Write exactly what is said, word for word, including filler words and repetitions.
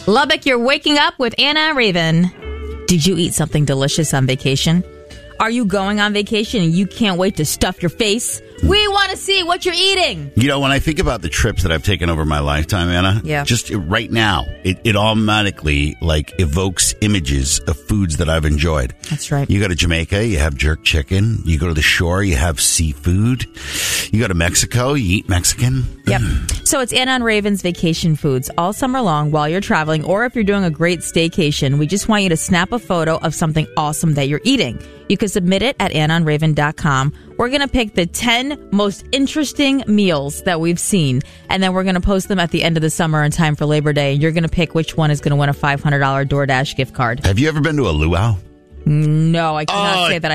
Lubbock, you're waking up with Anna Raven. Did you eat something delicious on vacation? Are you going on vacation and you can't wait to stuff your face? We want to see what you're eating. You know, when I think about the trips that I've taken over my lifetime, Anna, yeah. just right now, it, it automatically like evokes images of foods that I've enjoyed. That's right. You go to Jamaica, you have jerk chicken. You go to the shore, you have seafood. You go to Mexico, you eat Mexican. Yep. So it's Anna and Raven's Vacation Foods all summer long while you're traveling, or if you're doing a great staycation. We just want you to snap a photo of something awesome that you're eating. You can submit it at anna and raven dot com. We're going to pick the ten most interesting meals that we've seen, and then we're going to post them at the end of the summer in time for Labor Day. You're going to pick which one is going to win a five hundred dollars DoorDash gift card. Have you ever been to a luau? No, I cannot oh, say that I